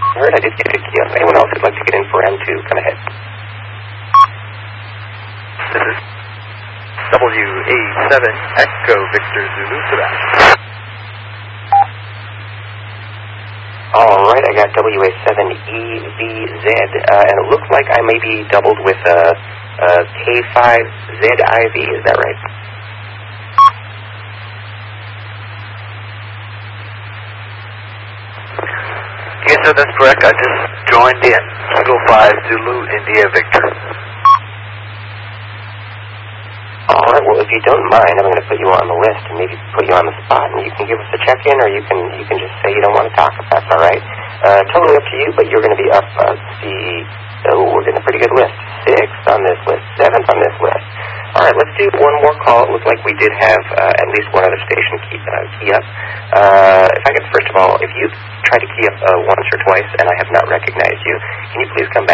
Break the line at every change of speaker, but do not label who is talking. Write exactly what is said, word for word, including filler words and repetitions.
All right, I did get a key up. Anyone else who'd like to get in for M two, come ahead.
This is W A seven Echo Victor Zulu Quebec.
All right, I got W A seven E V Z, uh, and it looks like I may be doubled with a uh, uh, K five Z I V, is that right?
Yes, sir, that's correct. I just joined in. Eagle five Zulu India Victor.
All right, well, if you don't mind, I'm going to put you on the list and maybe put you on the spot, and you can give us a check-in, or you can you can just say you don't want to talk, if that's all right. Uh, totally up to you, but you're going to be up, uh, see, oh, we're getting a pretty good list. Sixth on this list, seventh on this list. All right, let's do one more call. It looked like we did have uh, at least one other station key, uh, key up. Uh, if I could, first of all, if you tried to key up uh, once or twice and I have not recognized you, can you please come back?